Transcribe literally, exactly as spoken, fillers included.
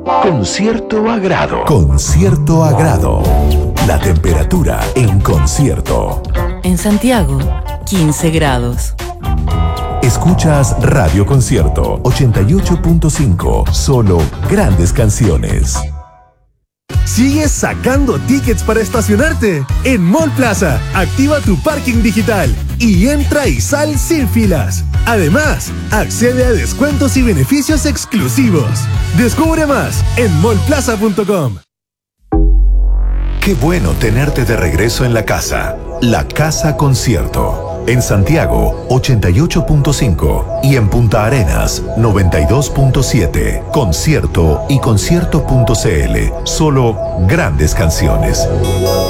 Con cierto agrado. Con cierto agrado. La temperatura en concierto. En Santiago, quince grados. Escuchas Radio Concierto ochenta y ocho punto cinco. Solo grandes canciones. ¿Sigues sacando tickets para estacionarte? En Mall Plaza, activa tu parking digital y entra y sal sin filas. Además, accede a descuentos y beneficios exclusivos. Descubre más en mall plaza punto com. Qué bueno tenerte de regreso en la casa. La Casa Concierto. En Santiago, ochenta y ocho punto cinco. Y en Punta Arenas, noventa y dos punto siete. Concierto y concierto punto c l. Solo grandes canciones.